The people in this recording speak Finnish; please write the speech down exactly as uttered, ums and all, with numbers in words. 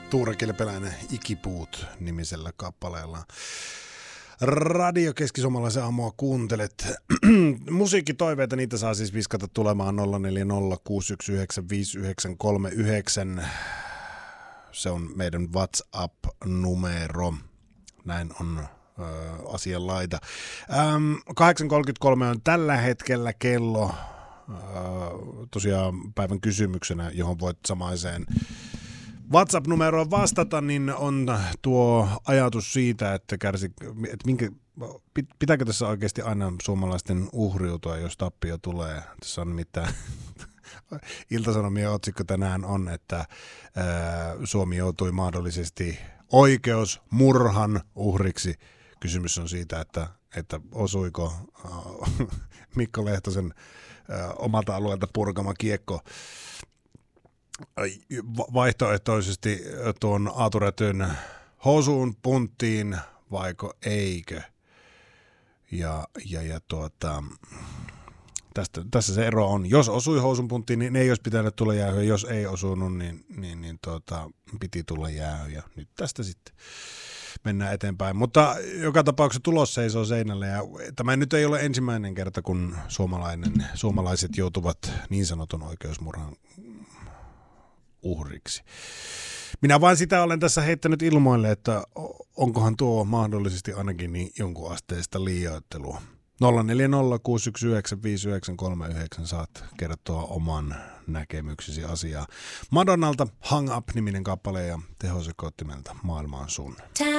Tuure Kilpeläinen Ikipuut nimisellä kappaleella. Radio Keski-Suomalaisen aamua kuuntelet. Musiikkitoiveita, niitä saa siis viskata tulemaan nolla neljä nolla kuusi yksi yhdeksän viisi yhdeksän kolme yhdeksän. Se on meidän WhatsApp-numero. Näin on ö, asian laita. Ähm, kahdeksan kolmekymmentäkolme on tällä hetkellä kello. Ö, tosiaan päivän kysymyksenä, johon voit samaiseen WhatsApp-numeroon vastata, niin on tuo ajatus siitä, että, kärsi, että minkä, pitääkö tässä oikeasti aina suomalaisten uhriutua, jos tappio tulee. Tässä on nimittäin Ilta-Sanomien otsikko tänään on, että ää, Suomi joutui mahdollisesti oikeusmurhan uhriksi. Kysymys on siitä, että, että osuiko ää, Mikko Lehtosen ää, omalta alueelta purkama kiekko vaihtoehtoisesti tuon Aatu Rätyn housuun, punttiin, vaiko eikö. Ja, ja, ja tuota, tästä, tässä se ero on. Jos osui housun punttiin, niin ei olisi pitänyt tulla jäähyä. Jos ei osunut, niin, niin, niin tuota, piti tulla jäähyä. Nyt tästä sitten mennään eteenpäin. Mutta joka tapauksessa tulos seisoo seinällä. Ja tämä nyt ei ole ensimmäinen kerta, kun suomalainen, suomalaiset joutuvat niin sanotun oikeusmurhan uhriksi. Minä vain sitä olen tässä heittänyt ilmoille, että onkohan tuo mahdollisesti ainakin niin jonkun asteista liioittelua. nolla neljä nolla kuusi yksi yhdeksän viisi yhdeksän kolme yhdeksän saat kertoa oman näkemyksesi asiaa. Madonnalta Hang Up -niminen kappale ja tehosekoottimelta Maailma on sun.